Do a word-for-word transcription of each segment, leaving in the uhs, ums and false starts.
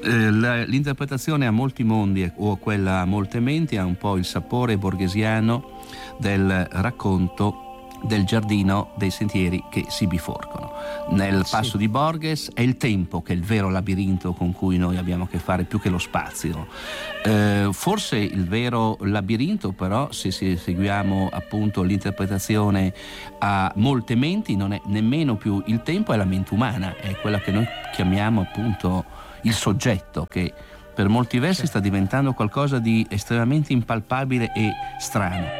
Eh, la, l'interpretazione a molti mondi o quella a molte menti ha un po' il sapore borghesiano del racconto del giardino dei sentieri che si biforcano. Nel passo sì. di Borges è il tempo che è il vero labirinto con cui noi abbiamo a che fare, più che lo spazio. Eh, forse il vero labirinto, però, se, se seguiamo appunto l'interpretazione a molte menti, non è nemmeno più il tempo, è la mente umana, è quella che noi chiamiamo appunto il soggetto, che per molti versi sta diventando qualcosa di estremamente impalpabile e strano.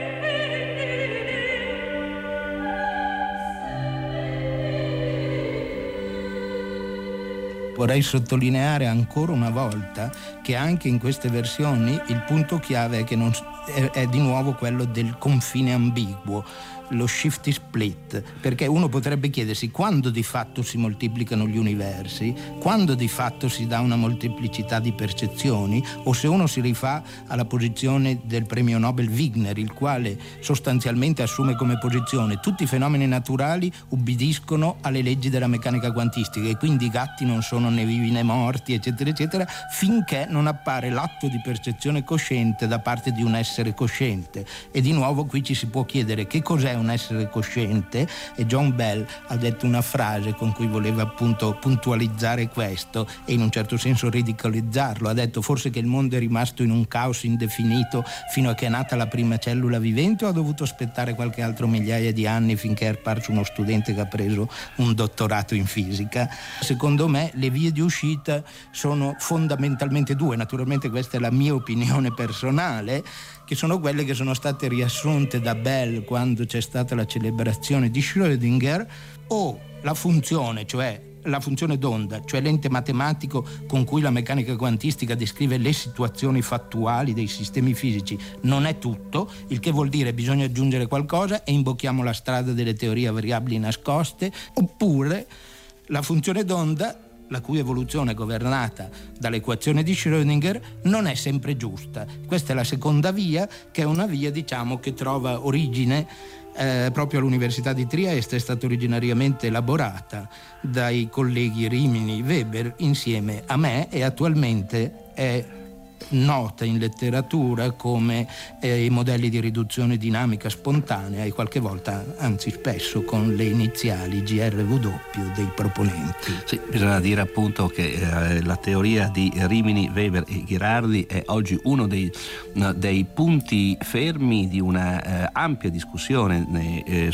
Vorrei sottolineare ancora una volta che anche in queste versioni il punto chiave è che non, è, è di nuovo quello del confine ambiguo, lo shifty split, perché uno potrebbe chiedersi quando di fatto si moltiplicano gli universi, quando di fatto si dà una molteplicità di percezioni, o se uno si rifà alla posizione del premio Nobel Wigner, il quale sostanzialmente assume come posizione tutti i fenomeni naturali ubbidiscono alle leggi della meccanica quantistica e quindi i gatti non sono né vivi né morti, eccetera eccetera, finché non appare l'atto di percezione cosciente da parte di un essere cosciente. E di nuovo qui ci si può chiedere che cos'è un essere cosciente, e John Bell ha detto una frase con cui voleva appunto puntualizzare questo e in un certo senso ridicolizzarlo. Ha detto: forse che il mondo è rimasto in un caos indefinito fino a che è nata la prima cellula vivente, o ha dovuto aspettare qualche altro migliaia di anni finché è apparso uno studente che ha preso un dottorato in fisica? Secondo me le vie di uscita sono fondamentalmente due, naturalmente questa è la mia opinione personale, che sono quelle che sono state riassunte da Bell quando c'è stata la celebrazione di Schrödinger, o la funzione, cioè la funzione d'onda, cioè l'ente matematico con cui la meccanica quantistica descrive le situazioni fattuali dei sistemi fisici, non è tutto, il che vuol dire bisogna aggiungere qualcosa e imbocchiamo la strada delle teorie a variabili nascoste, oppure la funzione d'onda, la cui evoluzione è governata dall'equazione di Schrödinger, non è sempre giusta. Questa è la seconda via, che è una via, diciamo, che trova origine eh, proprio all'Università di Trieste, è stata originariamente elaborata dai colleghi Rimini Weber insieme a me e attualmente è nota in letteratura come eh, i modelli di riduzione dinamica spontanea, e qualche volta, anzi spesso, con le iniziali G R W dei proponenti. Sì, bisogna dire appunto che eh, la teoria di Rimini, Weber e Ghirardi è oggi uno dei, no, dei punti fermi di una eh, ampia discussione eh,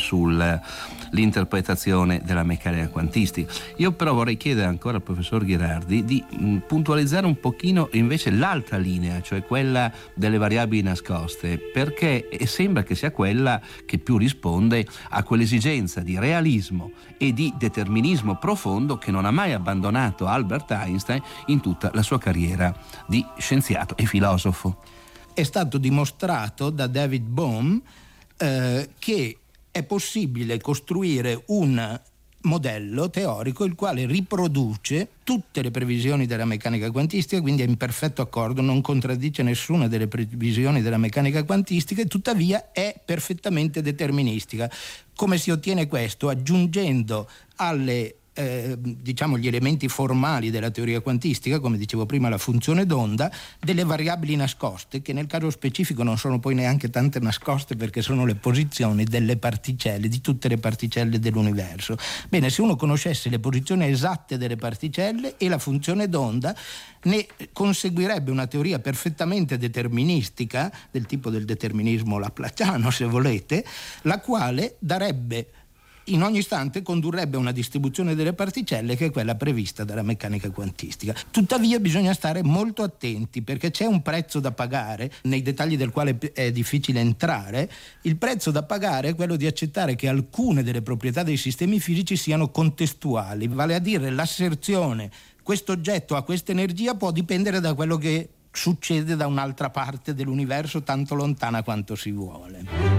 sull'interpretazione della meccanica quantistica. Io però vorrei chiedere ancora al professor Ghirardi di mh, puntualizzare un pochino invece l'altra linea, cioè quella delle variabili nascoste, perché sembra che sia quella che più risponde a quell'esigenza di realismo e di determinismo profondo che non ha mai abbandonato Albert Einstein in tutta la sua carriera di scienziato e filosofo. È stato dimostrato da David Bohm eh, che è possibile costruire un modello teorico il quale riproduce tutte le previsioni della meccanica quantistica, quindi è in perfetto accordo, non contraddice nessuna delle previsioni della meccanica quantistica e tuttavia è perfettamente deterministica. Come si ottiene questo? Aggiungendo alle Eh, diciamo gli elementi formali della teoria quantistica, come dicevo prima la funzione d'onda, delle variabili nascoste, che nel caso specifico non sono poi neanche tante nascoste perché sono le posizioni delle particelle, di tutte le particelle dell'universo. Bene, se uno conoscesse le posizioni esatte delle particelle e la funzione d'onda, ne conseguirebbe una teoria perfettamente deterministica, del tipo del determinismo laplaciano se volete, la quale darebbe in ogni istante, condurrebbe a una distribuzione delle particelle che è quella prevista dalla meccanica quantistica. Tuttavia bisogna stare molto attenti, perché c'è un prezzo da pagare, nei dettagli del quale è difficile entrare. Il prezzo da pagare è quello di accettare che alcune delle proprietà dei sistemi fisici siano contestuali, vale a dire l'asserzione questo oggetto ha questa energia può dipendere da quello che succede da un'altra parte dell'universo, tanto lontana quanto si vuole.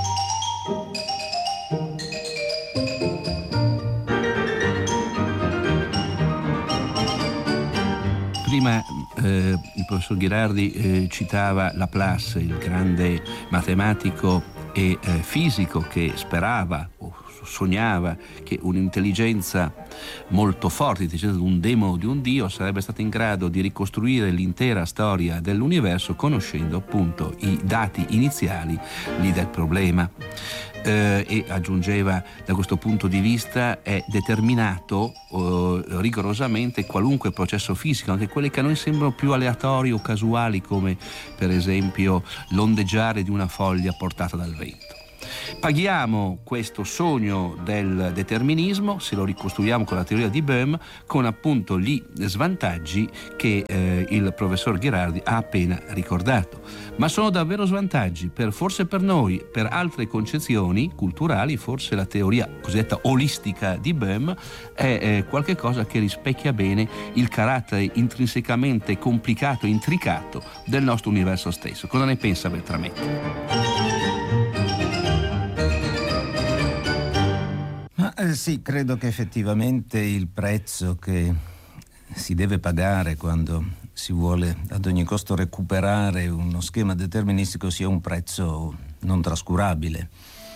Prima eh, il professor Ghirardi eh, citava Laplace, il grande matematico e eh, fisico che sperava, o sognava che un'intelligenza molto forte, l'intelligenza di un demo o di un dio, sarebbe stata in grado di ricostruire l'intera storia dell'universo conoscendo appunto i dati iniziali lì del problema. Eh, e aggiungeva, da questo punto di vista è determinato eh, rigorosamente qualunque processo fisico, anche quelli che a noi sembrano più aleatori o casuali, come per esempio l'ondeggiare di una foglia portata dal vento. Paghiamo questo sogno del determinismo, se lo ricostruiamo con la teoria di Bohm, con appunto gli svantaggi che eh, il professor Gherardi ha appena ricordato. Ma sono davvero svantaggi, per, forse per noi, per altre concezioni culturali, forse la teoria cosiddetta olistica di Bohm è eh, qualche cosa che rispecchia bene il carattere intrinsecamente complicato e intricato del nostro universo stesso. Cosa ne pensa Beltrametti? Eh, sì, credo che effettivamente il prezzo che si deve pagare quando si vuole ad ogni costo recuperare uno schema deterministico sia un prezzo non trascurabile.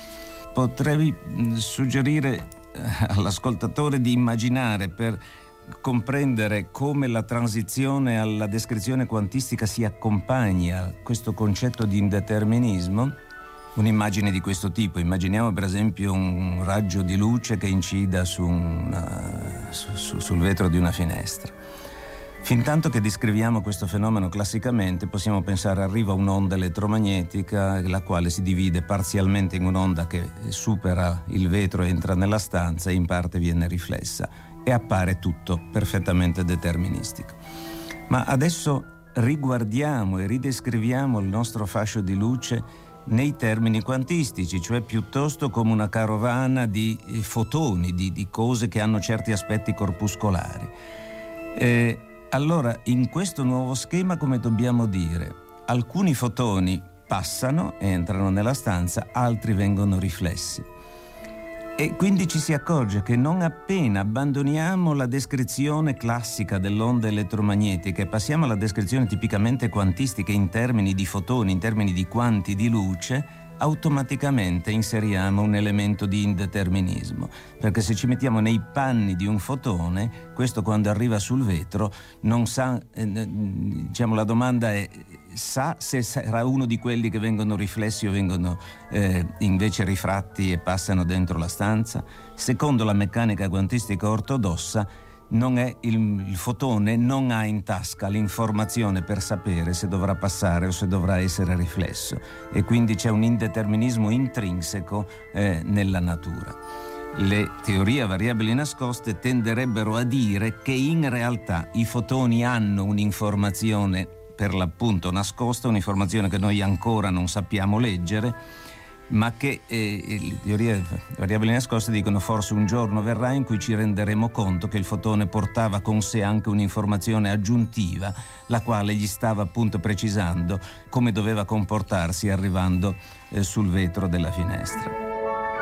Potrei suggerire all'ascoltatore di immaginare, per comprendere come la transizione alla descrizione quantistica si accompagna a questo concetto di indeterminismo, un'immagine di questo tipo. Immaginiamo per esempio un raggio di luce che incida su una, su, su, sul vetro di una finestra. Fintanto che descriviamo questo fenomeno classicamente, possiamo pensare arriva un'onda elettromagnetica, la quale si divide parzialmente in un'onda che supera il vetro e entra nella stanza e in parte viene riflessa, e appare tutto perfettamente deterministico. Ma adesso riguardiamo e ridescriviamo il nostro fascio di luce nei termini quantistici, cioè piuttosto come una carovana di fotoni, di, di cose che hanno certi aspetti corpuscolari. Eh, allora, in questo nuovo schema, come dobbiamo dire? Alcuni fotoni passano, entrano nella stanza, altri vengono riflessi. E quindi ci si accorge che non appena abbandoniamo la descrizione classica dell'onda elettromagnetica e passiamo alla descrizione tipicamente quantistica in termini di fotoni, in termini di quanti di luce, automaticamente inseriamo un elemento di indeterminismo, perché se ci mettiamo nei panni di un fotone, questo quando arriva sul vetro non sa, eh, diciamo la domanda è: sa se sarà uno di quelli che vengono riflessi o vengono eh, invece rifratti e passano dentro la stanza? Secondo la meccanica quantistica ortodossa, non è il, il fotone non ha in tasca l'informazione per sapere se dovrà passare o se dovrà essere riflesso, e quindi c'è un indeterminismo intrinseco eh, nella natura. Le teorie a variabili nascoste tenderebbero a dire che in realtà i fotoni hanno un'informazione per l'appunto nascosta, un'informazione che noi ancora non sappiamo leggere, ma che eh, le teorie variabili nascoste dicono forse un giorno verrà in cui ci renderemo conto che il fotone portava con sé anche un'informazione aggiuntiva, la quale gli stava appunto precisando come doveva comportarsi arrivando eh, sul vetro della finestra.